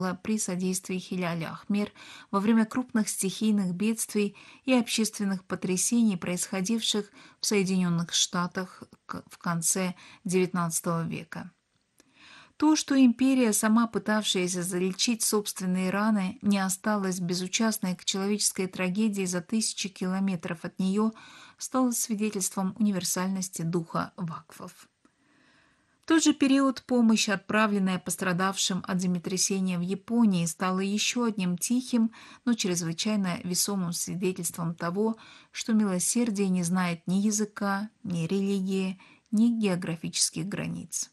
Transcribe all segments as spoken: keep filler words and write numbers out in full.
при содействии Хиляля Ахмер во время крупных стихийных бедствий и общественных потрясений, происходивших в Соединенных Штатах к- в конце девятнадцатого века. То, что империя, сама пытавшаяся залечить собственные раны, не осталась безучастной к человеческой трагедии за тысячи километров от нее, стало свидетельством универсальности духа вакфов. В тот же период помощь, отправленная пострадавшим от землетрясения в Японии, стала еще одним тихим, но чрезвычайно весомым свидетельством того, что милосердие не знает ни языка, ни религии, ни географических границ.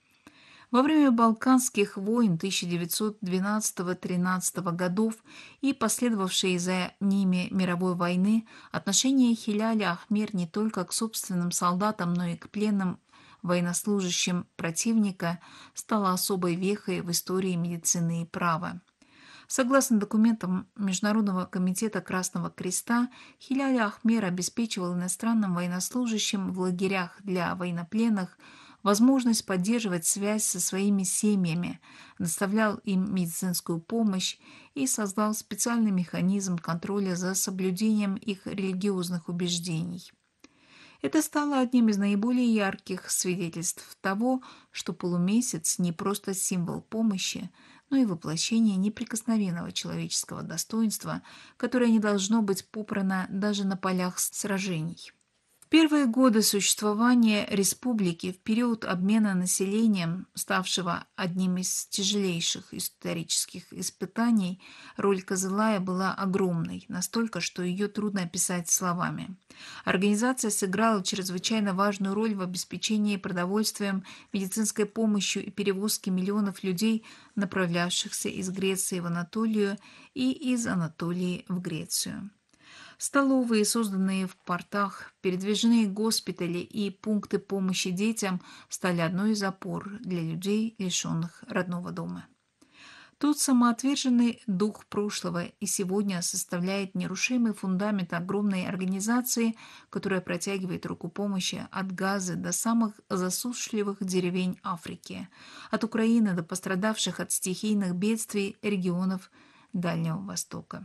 Во время Балканских войн тысяча девятьсот двенадцатого-тринадцатого годов и последовавшей за ними мировой войны отношение Хиляля Ахмер не только к собственным солдатам, но и к пленным военнослужащим противника стало особой вехой в истории медицины и права. Согласно документам Международного комитета Красного Креста, Хиляль Ахмер обеспечивал иностранным военнослужащим в лагерях для военнопленных возможность поддерживать связь со своими семьями, доставлял им медицинскую помощь и создал специальный механизм контроля за соблюдением их религиозных убеждений. Это стало одним из наиболее ярких свидетельств того, что полумесяц не просто символ помощи, но и воплощение неприкосновенного человеческого достоинства, которое не должно быть попрано даже на полях сражений. В первые годы существования республики, в период обмена населением, ставшего одним из тяжелейших исторических испытаний, роль Кызылая была огромной, настолько, что ее трудно описать словами. Организация сыграла чрезвычайно важную роль в обеспечении продовольствием, медицинской помощью и перевозке миллионов людей, направлявшихся из Греции в Анатолию и из Анатолии в Грецию. Столовые, созданные в портах, передвижные госпитали и пункты помощи детям стали одной из опор для людей, лишенных родного дома. Тот самоотверженный дух прошлого и сегодня составляет нерушимый фундамент огромной организации, которая протягивает руку помощи от Газы до самых засушливых деревень Африки, от Украины до пострадавших от стихийных бедствий регионов Дальнего Востока.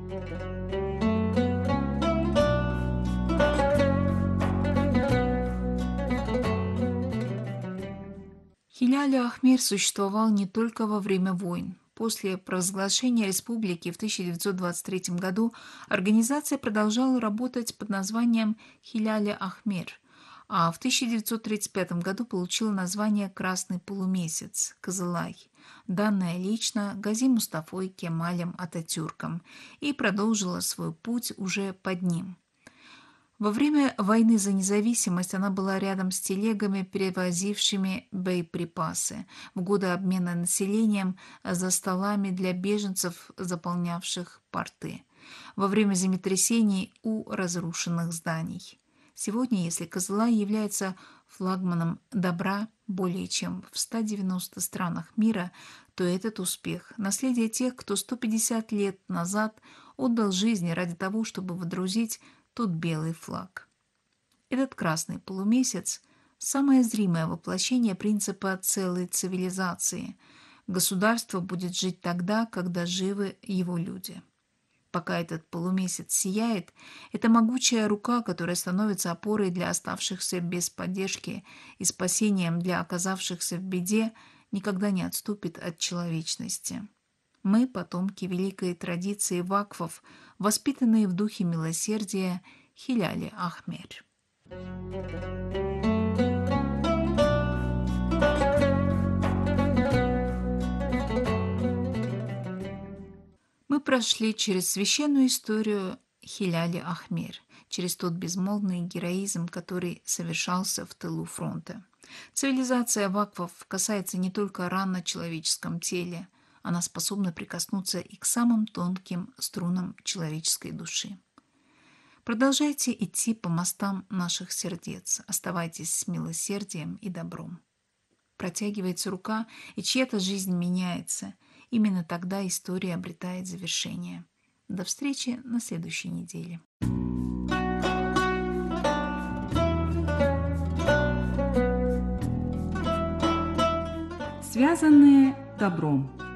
Хиляль Ахмер существовал не только во время войн. После провозглашения республики в тысяча девятьсот двадцать третьем году организация продолжала работать под названием Хиляль Ахмер, а в тысяча девятьсот тридцать пятом году получила название «Красный полумесяц» – Кызылай, данное лично Гази Мустафой Кемалем Ататюрком, и продолжила свой путь уже под ним. Во время войны за независимость она была рядом с телегами, перевозившими боеприпасы, в годы обмена населением за столами для беженцев, заполнявших порты, во время землетрясений у разрушенных зданий. Сегодня, если Кызылай является флагманом добра более чем в ста девяноста странах мира, то этот успех – наследие тех, кто сто пятьдесят лет назад отдал жизни ради того, чтобы водрузить тут белый флаг. Этот красный полумесяц – самое зримое воплощение принципа целой цивилизации. Государство будет жить тогда, когда живы его люди. Пока этот полумесяц сияет, это могучая рука, которая становится опорой для оставшихся без поддержки и спасением для оказавшихся в беде, никогда не отступит от человечности. Мы, потомки великой традиции вакфов, воспитанные в духе милосердия Хиляли Ахмер. Мы прошли через священную историю Хиляли Ахмер, через тот безмолвный героизм, который совершался в тылу фронта. Цивилизация вакфов касается не только ран на человеческом теле, она способна прикоснуться и к самым тонким струнам человеческой души. Продолжайте идти по мостам наших сердец, оставайтесь с милосердием и добром. Протягивается рука, и чья-то жизнь меняется. Именно тогда история обретает завершение. До встречи на следующей неделе. Связанные добром.